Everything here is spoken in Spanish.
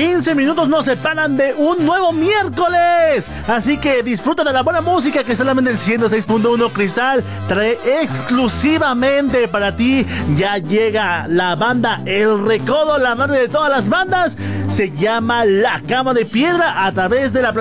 15 minutos nos separan de un nuevo miércoles. Así que disfruta de la buena música que solamente el 106.1 Cristal trae exclusivamente para ti. Ya llega la banda El Recodo, la madre de todas las bandas. Se llama La Cama de Piedra a través de la